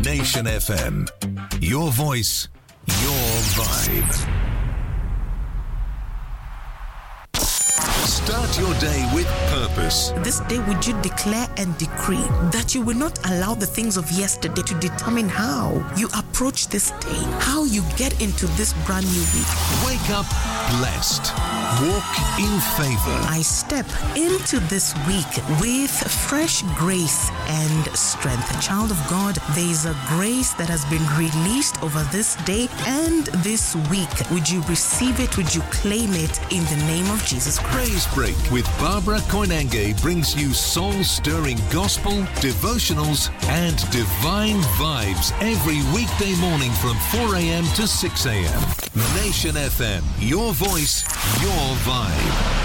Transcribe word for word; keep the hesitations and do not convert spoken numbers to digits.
Nation F M. Your voice, your vibe. Start your day with purpose. This day, would you declare and decree that you will not allow the things of yesterday to determine how you approach this day, how you get into this brand new week? Wake up blessed. Walk in favor. I step into this week with fresh grace and strength. Child of God, there is a grace that has been released over this day and this week. Would you receive it? Would you claim it in the name of Jesus Christ? Praise Break with Barbara Koinange brings you soul-stirring gospel, devotionals, and divine vibes every weekday morning from four a.m. to six a.m. Nation F M, your voice, your vibe.